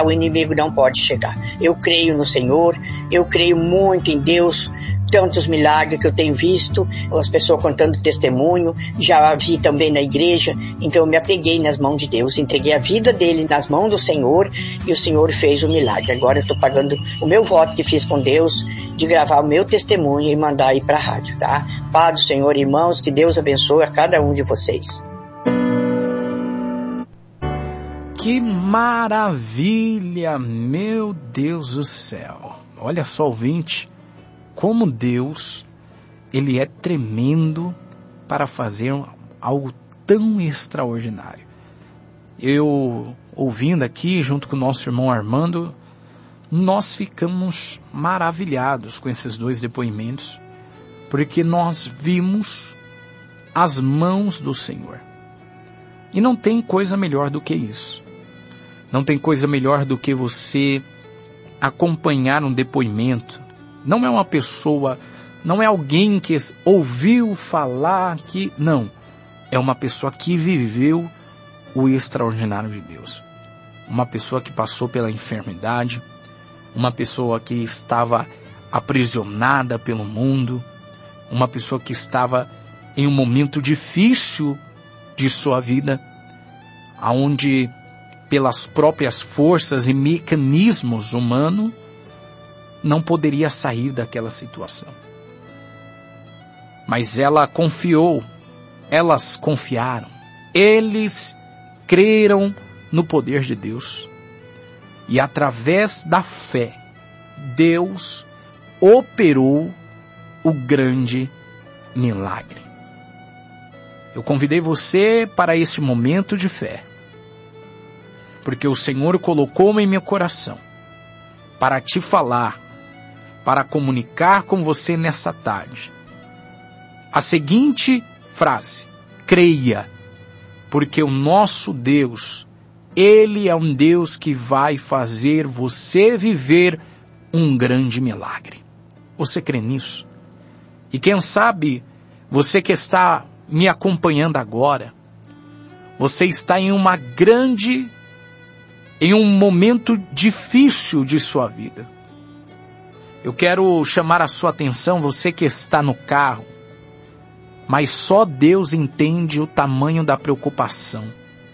o inimigo não pode chegar. Eu creio no Senhor, eu creio muito em Deus, tantos milagres que eu tenho visto, as pessoas contando testemunho, já vi também na igreja, então eu me apeguei nas mãos de Deus, entreguei a vida dele nas mãos do Senhor e o Senhor fez o milagre. Agora eu estou pagando o meu voto que fiz com Deus, de gravar o meu testemunho e mandar aí para a rádio, tá? Paz do Senhor, irmãos, que Deus abençoe a cada um de vocês. Que maravilha, meu Deus do céu. Olha só, ouvinte, como Deus, Ele é tremendo para fazer algo tão extraordinário. Eu, ouvindo aqui, junto com o nosso irmão Armando, nós ficamos maravilhados com esses dois depoimentos, porque nós vimos as mãos do Senhor. E não tem coisa melhor do que isso. Não tem coisa melhor do que você acompanhar um depoimento. Não é uma pessoa, não é alguém que ouviu falar que... Não, é uma pessoa que viveu o extraordinário de Deus. Uma pessoa que passou pela enfermidade, uma pessoa que estava aprisionada pelo mundo, uma pessoa que estava em um momento difícil de sua vida, onde pelas próprias forças e mecanismos humanos, não poderia sair daquela situação. Mas ela confiou, elas confiaram, eles creram no poder de Deus. E através da fé, Deus operou o grande milagre. Eu convidei você para esse momento de fé, porque o Senhor colocou em meu coração para te falar, para comunicar com você nessa tarde a seguinte frase: creia, porque o nosso Deus, Ele é um Deus que vai fazer você viver um grande milagre. Você crê nisso? E quem sabe, você que está me acompanhando agora, você está em um momento difícil de sua vida. Eu quero chamar a sua atenção, você que está no carro, mas só Deus entende o tamanho da preocupação.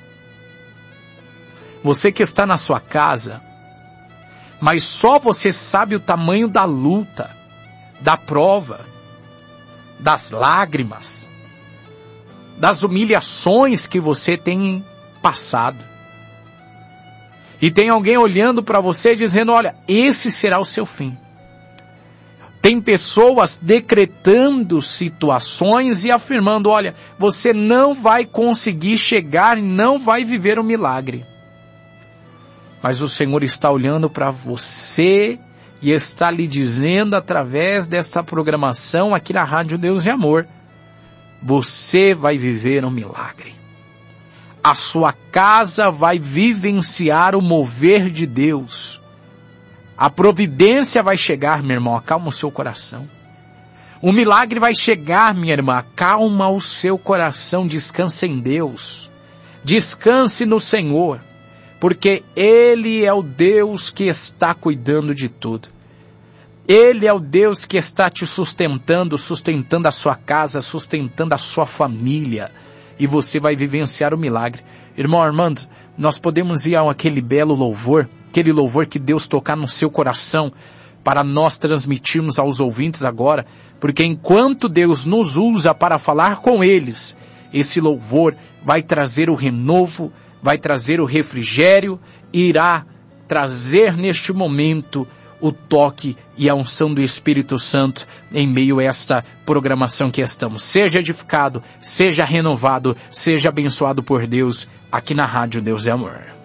Você que está na sua casa, mas só você sabe o tamanho da luta, da prova, das lágrimas, das humilhações que você tem passado. E tem alguém olhando para você dizendo: olha, esse será o seu fim. Tem pessoas decretando situações e afirmando: olha, você não vai conseguir chegar e não vai viver um milagre. Mas o Senhor está olhando para você e está lhe dizendo através desta programação aqui na Rádio Deus e Amor: você vai viver um milagre. A sua casa vai vivenciar o mover de Deus. A providência vai chegar, meu irmão, acalma o seu coração. O milagre vai chegar, minha irmã, acalma o seu coração, descanse em Deus. Descanse no Senhor, porque Ele é o Deus que está cuidando de tudo. Ele é o Deus que está te sustentando a sua casa, sustentando a sua família. E você vai vivenciar o milagre. Irmão Armando, nós podemos ir àquele belo louvor, aquele louvor que Deus tocar no seu coração, para nós transmitirmos aos ouvintes agora, porque enquanto Deus nos usa para falar com eles, esse louvor vai trazer o renovo, vai trazer o refrigério, irá trazer neste momento o toque e a unção do Espírito Santo em meio a esta programação que estamos. Seja edificado, seja renovado, seja abençoado por Deus aqui na Rádio Deus é Amor.